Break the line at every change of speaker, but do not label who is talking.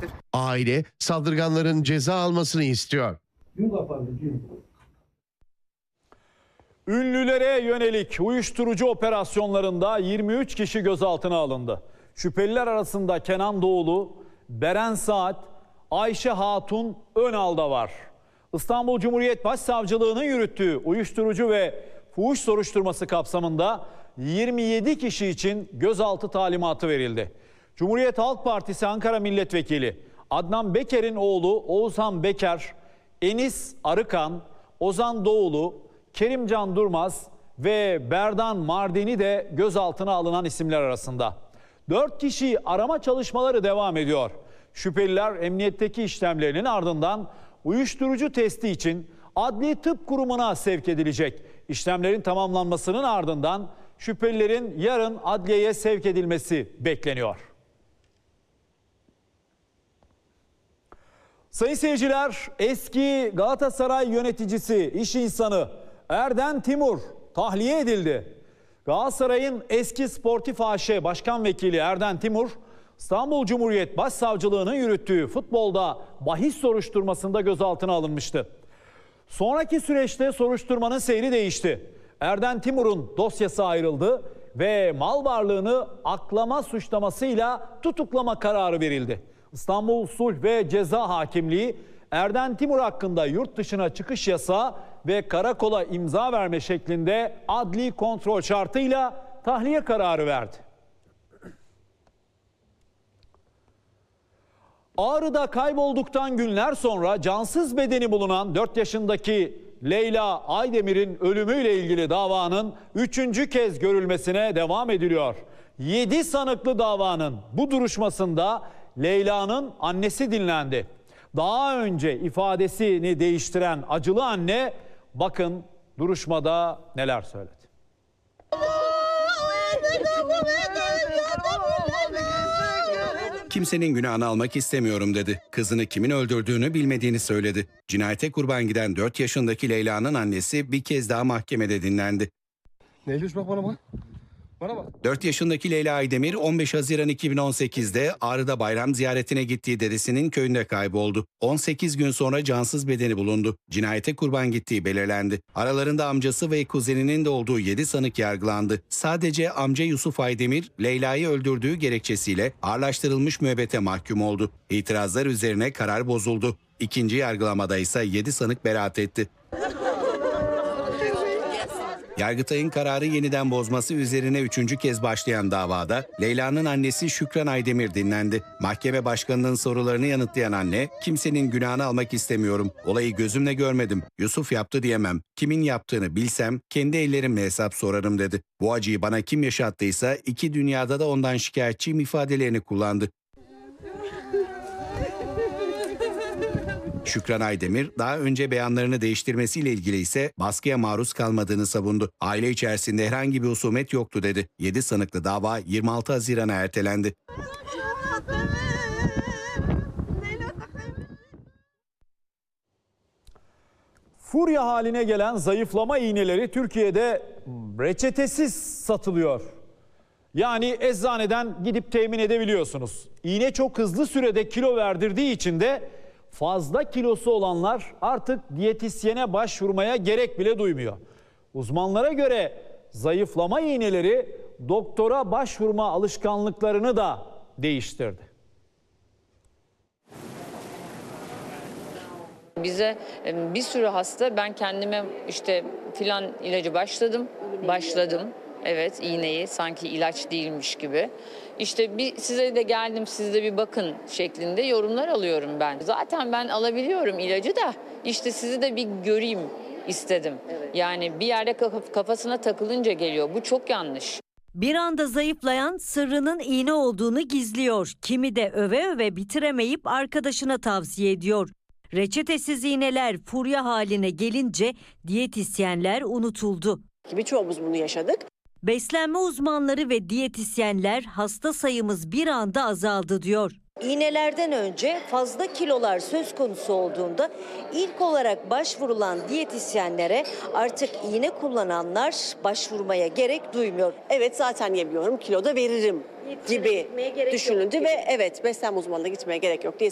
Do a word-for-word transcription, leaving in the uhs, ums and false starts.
edilecektir.
Aile saldırganların ceza almasını istiyor.
Ünlülere yönelik uyuşturucu operasyonlarında yirmi üç kişi gözaltına alındı. Şüpheliler arasında Kenan Doğulu, Beren Saat, Ayşe Hatun Önal'da var. İstanbul Cumhuriyet Başsavcılığı'nın yürüttüğü uyuşturucu ve fuhuş soruşturması kapsamında yirmi yedi kişi için gözaltı talimatı verildi. Cumhuriyet Halk Partisi Ankara Milletvekili Adnan Beker'in oğlu Oğuzhan Beker, Enis Arıkan, Ozan Doğulu, Kerimcan Durmaz ve Berdan Mardini de gözaltına alınan isimler arasında. Dört kişi arama çalışmaları devam ediyor. Şüpheliler emniyetteki işlemlerinin ardından uyuşturucu testi için Adli Tıp Kurumu'na sevk edilecek. İşlemlerin tamamlanmasının ardından şüphelilerin yarın adliyeye sevk edilmesi bekleniyor. Sayın seyirciler, eski Galatasaray yöneticisi, iş insanı Erden Timur tahliye edildi. Galatasaray'ın eski Sportif A Ş Başkan Vekili Erden Timur, İstanbul Cumhuriyet Başsavcılığı'nın yürüttüğü futbolda bahis soruşturmasında gözaltına alınmıştı. Sonraki süreçte soruşturmanın seyri değişti. Erden Timur'un dosyası ayrıldı ve mal varlığını aklama suçlamasıyla tutuklama kararı verildi. İstanbul Sulh ve Ceza Hakimliği Erden Timur hakkında yurt dışına çıkış yasağı ve karakola imza verme şeklinde adli kontrol şartıyla tahliye kararı verdi. Ağrı'da kaybolduktan günler sonra cansız bedeni bulunan dört yaşındaki Leyla Aydemir'in ölümüyle ilgili davanın üçüncü kez görülmesine devam ediliyor. yedi sanıklı davanın bu duruşmasında Leyla'nın annesi dinlendi. Daha önce ifadesini değiştiren acılı anne bakın duruşmada neler söyledi.
Kimsenin günahını almak istemiyorum dedi. Kızını kimin öldürdüğünü bilmediğini söyledi. Cinayete kurban giden dört yaşındaki Leyla'nın annesi bir kez daha mahkemede dinlendi.
Neyliş bak bana bak. Bana bak.
dört yaşındaki Leyla Aydemir on beş Haziran iki bin on sekiz'de Ağrı'da bayram ziyaretine gittiği dedesinin köyünde kayboldu. on sekiz gün sonra cansız bedeni bulundu. Cinayete kurban gittiği belirlendi. Aralarında amcası ve kuzeninin de olduğu yedi sanık yargılandı. Sadece amca Yusuf Aydemir, Leyla'yı öldürdüğü gerekçesiyle ağırlaştırılmış müebbete mahkum oldu. İtirazlar üzerine karar bozuldu. İkinci yargılamada ise yedi sanık beraat etti. Yargıtay'ın kararı yeniden bozması üzerine üçüncü kez başlayan davada Leyla'nın annesi Şükran Aydemir dinlendi. Mahkeme başkanının sorularını yanıtlayan anne, kimsenin günahını almak istemiyorum. Olayı gözümle görmedim. Yusuf yaptı diyemem. Kimin yaptığını bilsem kendi ellerimle hesap sorarım dedi. Bu acıyı bana kim yaşattıysa iki dünyada da ondan şikayetçiyim ifadelerini kullandı. Şükran Aydemir daha önce beyanlarını değiştirmesiyle ilgili ise baskıya maruz kalmadığını savundu. Aile içerisinde herhangi bir husumet yoktu dedi. yedi sanıklı dava yirmi altı Haziran'a ertelendi.
Furya haline gelen zayıflama iğneleri Türkiye'de reçetesiz satılıyor. Yani eczaneden gidip temin edebiliyorsunuz. İğne çok hızlı sürede kilo verdirdiği için de fazla kilosu olanlar artık diyetisyene başvurmaya gerek bile duymuyor. Uzmanlara göre zayıflama iğneleri doktora başvurma alışkanlıklarını da değiştirdi.
Bize bir sürü hasta ben kendime işte filan ilacı başladım, başladım. Evet, iğneyi sanki ilaç değilmiş gibi. İşte bir size de geldim, siz de bir bakın şeklinde yorumlar alıyorum ben. Zaten ben alabiliyorum ilacı da işte sizi de bir göreyim istedim. Evet. Yani bir yerde kafasına takılınca geliyor. Bu çok yanlış.
Bir anda zayıflayan sırrının iğne olduğunu gizliyor. Kimi de öve öve bitiremeyip arkadaşına tavsiye ediyor. Reçetesiz iğneler furya haline gelince diyetisyenler unutuldu.
Birçoğumuz bunu yaşadık.
Beslenme uzmanları ve diyetisyenler hasta sayımız bir anda azaldı diyor.
İğnelerden önce fazla kilolar söz konusu olduğunda ilk olarak başvurulan diyetisyenlere artık iğne kullananlar başvurmaya gerek duymuyor.
Evet zaten yemiyorum, kilo da veririm gibi düşünüldü ve evet beslenme uzmanına gitmeye gerek yok diye